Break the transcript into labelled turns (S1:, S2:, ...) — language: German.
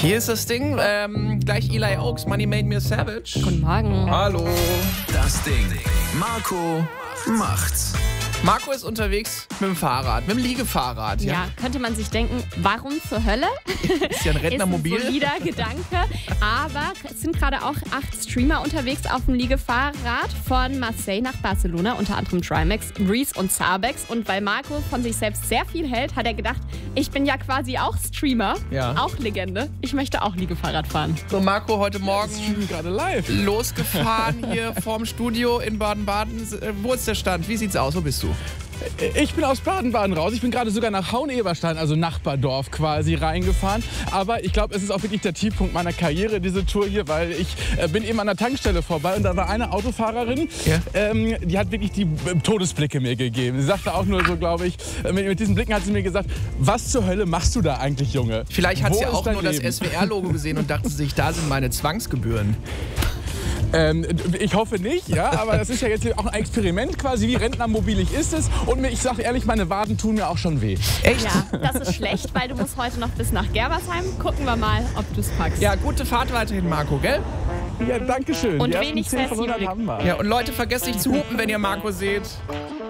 S1: Hier ist das Ding. Gleich Eli Oaks, Money Made Me a Savage.
S2: Guten Morgen.
S1: Hallo.
S3: Das Ding. Marco macht's.
S1: Marco ist unterwegs mit dem Fahrrad, mit dem Liegefahrrad.
S2: Ja, könnte man sich denken, warum zur Hölle?
S1: Ist ja ein Rentnermobil.
S2: Ist ein solider Gedanke. Aber es sind gerade auch 8 Streamer unterwegs auf dem Liegefahrrad von Marseille nach Barcelona, unter anderem Trimax, Reese und Zarbex. Und weil Marco von sich selbst sehr viel hält, hat er gedacht, ich bin ja quasi auch Streamer, auch Legende. Ich möchte auch Liegefahrrad fahren.
S1: So, Marco, heute Morgen
S4: gerade live
S1: losgefahren hier vorm Studio in Baden-Baden. Wo ist der Stand? Wie sieht's aus? Wo bist du?
S4: Ich bin aus Baden-Baden raus. Ich bin gerade sogar nach Haueneberstein, also Nachbardorf quasi, reingefahren. Aber ich glaube, es ist auch wirklich der Tiefpunkt meiner Karriere, diese Tour hier, weil ich bin eben an der Tankstelle vorbei und da war eine Autofahrerin, die hat wirklich die Todesblicke mir gegeben. Sie sagte auch nur so, glaube ich, mit diesen Blicken hat sie mir gesagt, was zur Hölle machst du da eigentlich, Junge?
S1: Vielleicht hat sie auch nur
S4: Leben?
S1: das SWR-Logo gesehen und dachte sich, da sind meine Zwangsgebühren.
S4: Ich hoffe nicht, ja, aber das ist ja jetzt auch ein Experiment quasi, wie rentnermobilig ist es. Und ich sage ehrlich, meine Waden tun mir auch schon weh.
S1: Echt?
S2: Ja, das ist schlecht, weil du musst heute noch bis nach Germersheim. Gucken wir mal, ob du es packst.
S1: Ja, gute Fahrt weiterhin, Marco, gell?
S4: Ja, danke schön.
S2: Und
S4: Die
S2: wenig
S4: ersten 10 von 100
S2: Stress,
S4: haben wir.
S1: Ja, und Leute, vergesst nicht zu hupen, wenn ihr Marco seht.